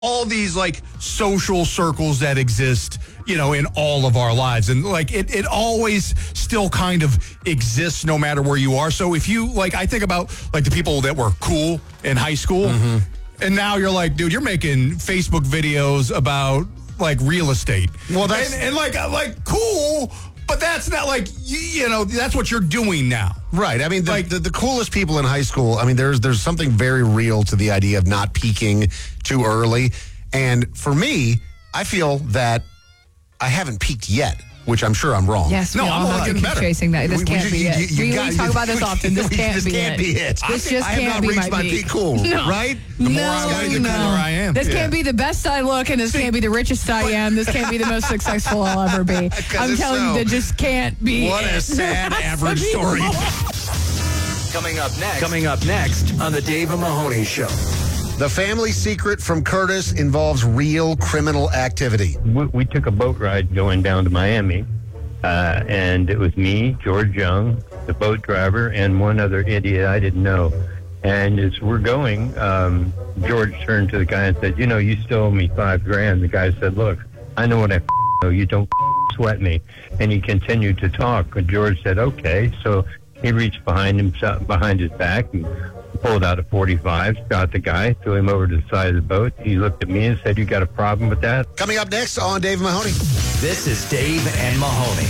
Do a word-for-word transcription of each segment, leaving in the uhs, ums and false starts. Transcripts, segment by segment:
all these like social circles that exist, you know, in all of our lives. And like it, it always still kind of exists no matter where you are. So if you like, I think about like the people that were cool in high school. Mm-hmm. And now you're like, dude, you're making Facebook videos about like real estate. Well, that's and, and like, like cool. But that's not like, you, you know, that's what you're doing now. Right. I mean, the, like, the, the coolest people in high school, I mean, there's there's something very real to the idea of not peaking too early. And for me, I feel that I haven't peaked yet, which I'm sure I'm wrong. Yes, no, we I'm all only keep better. chasing that. This we, can't we, be you, it. You, you we, got, we talk about this often. This we, can't, this be, can't it. be it. This just I can't have not be reached my my peak. peak cool, no. right? The more no, I want, the no. cooler I am. This yeah. can't be the best I look, and this can't be the richest I am. This can't be the most successful I'll ever be. I'm telling so. you, that just can't be What it. a sad average story. Coming up next. Coming up next on the Dave and Mahoney Show. The family secret from Curtis involves real criminal activity. We, we took a boat ride going down to Miami, uh, and it was me, George Young, the boat driver, and one other idiot I didn't know. And as we're going, um, George turned to the guy and said, you know, you still owe me five grand. The guy said, look, I know what I know. You don't sweat me. And he continued to talk. And George said, okay. So he reached behind him, behind his back, and pulled out a forty-five, shot the guy, threw him over to the side of the boat. He looked at me and said, you got a problem with that? Coming up next on Dave and Mahoney. This is Dave and Mahoney.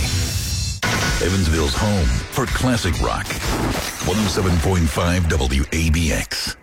Evansville's home for classic rock. one oh seven point five W A B X.